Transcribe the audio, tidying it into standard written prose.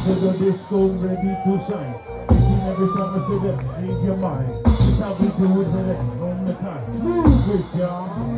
to the disco, ready to shine. Thinking every time I say that, leave your mind. This how we do it on the time. Move it, y'all.